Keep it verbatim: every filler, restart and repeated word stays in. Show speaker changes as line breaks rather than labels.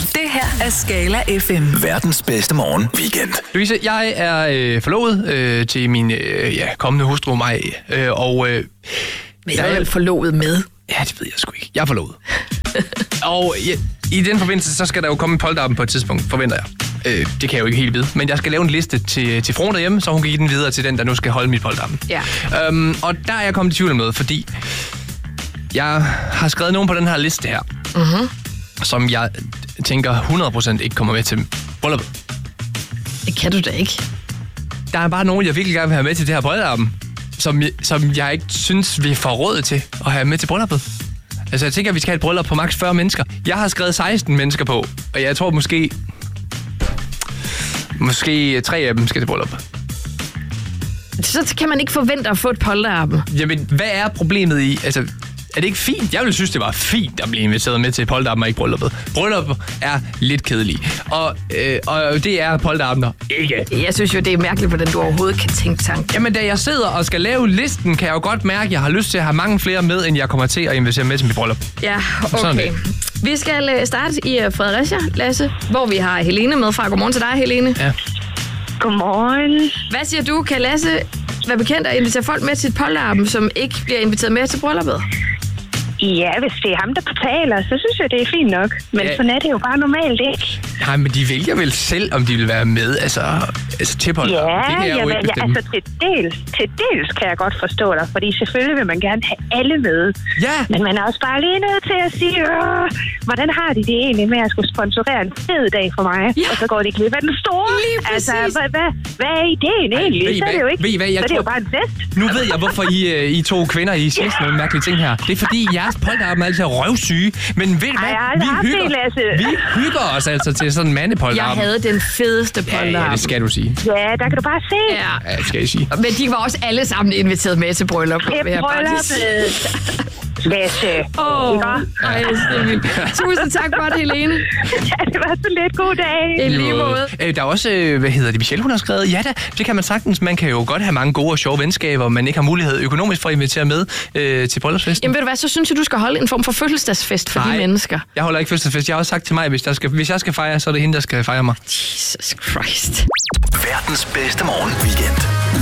Det her er Skala F M.
Verdens bedste morgen weekend.
Louise, jeg er øh, forlovet øh, til min øh, ja, kommende hustru Maj, øh, og... Øh,
Men jeg er vel forlovet med?
Ja, det ved jeg sgu ikke. Jeg er forlovet. Og ja, i den forbindelse, så skal der jo komme en polterappen på et tidspunkt, forventer jeg. Øh, det kan jeg jo ikke helt vide. Men jeg skal lave en liste til, til fruen derhjemme, så hun kan give den videre til den, der nu skal holde mit polterappen.
Ja.
Øhm, og der er jeg kommet i tvivl om noget, fordi jeg har skrevet nogen på den her liste her,
Mm-hmm.
som jeg tænker hundrede procent ikke kommer med til brylluppet.
Det kan du da ikke.
Der er bare nogen, jeg virkelig gerne vil have med til det her polterappen, som, som jeg ikke synes, vi får råd til at have med til brylluppet. Altså, jeg tænker, at vi skal have et bryllup på maks fyrre mennesker. Jeg har skrevet seksten mennesker på, og jeg tror måske... Måske tre af dem skal til bryllup.
Så kan man ikke forvente at få et polterappen.
Jamen, hvad er problemet i... Altså, er det ikke fint? Jeg ville synes, det var fint at blive inviteret med til polterappen og ikke brylluppet. Brylluppet er lidt kedelige. Og, øh, og det er polterappener ikke.
Jeg synes jo, det er mærkeligt, hvordan du overhovedet kan tænke tanken.
Jamen, da jeg sidder og skal lave listen, kan jeg jo godt mærke, at jeg har lyst til at have mange flere med, end jeg kommer til at invitere med til mit bryllup.
Ja,
Sådan
okay. Vi skal starte i Fredericia, Lasse, hvor vi har Helene med fra. Godmorgen til dig, Helene.
Ja.
Godmorgen.
Hvad siger du? Kan Lasse være bekendt at invitere folk med til et polterappen, som ikke bliver inviteret med til brylluppet?
Ja, hvis det er ham, der betaler, så synes jeg, det er fint nok. Men
Ja.
sådan er det jo bare normalt ikke.
Nej, men de vælger vel selv, om de vil være med, altså, altså til polterappen.
Ja,
Det kan jeg jo
jamen,
ikke
ja,
bestemme.
altså til dels, til dels kan jeg godt forstå dig, fordi selvfølgelig vil man gerne have alle med.
Ja.
Men man er også bare lige nødt til at sige, øh, hvordan har de det egentlig med at skulle sponsorere en fed dag for mig?
Ja.
Og så går de glip af den store.
Lige
Altså,
præcis.
hvad, hvad, hvad er ideen
Ej,
egentlig?
ved I
Så er det
hvad?
jo ikke,
Ved I hvad? Jeg
så er det jo
tror-
bare en fest.
Nu ved jeg, hvorfor I, øh, I to kvinder I siger sådan nogle mærkelige ting her. Det er fordi, jeres polterappen er altid røvsyge. Men ved du
Ej,
hvad?
jeg har aldrig
Vi
haft det,
hygger,
Lasse.
vi hygger os altså til sådan en
Jeg
mandepolterappen.
havde den fedeste
Ja,
polterappen.
ja, det skal du sige.
Ja, der kan du bare se.
Ja.
Ja, det skal jeg sige.
Men de var også alle sammen inviteret med til bryllup.
Det
vil jeg
er
bare lige sige.
brylluppet. Lasse.
Åh,
Ikke?
ej, det er vildt. Tusind tak for det, Helene.
Ja, det var så lidt. God dag.
I lige måde.
Øh, Der er også, øh, hvad hedder det, Michelle, hun har skrevet. Ja da, det kan man sagtens. Man kan jo godt have mange gode og sjove venskaber, men ikke har mulighed økonomisk for at invitere med øh, til bryllupsfesten.
Jamen ved du hvad, så synes jeg, du skal holde en form for fødselsdagsfest for
Nej.
de mennesker.
Jeg holder ikke fødselsdagsfest. Jeg har også sagt til mig, hvis, der skal, hvis jeg skal fejre, så er det hende, der skal fejre mig.
Jesus Christ.
Verdens bedste morgen weekend.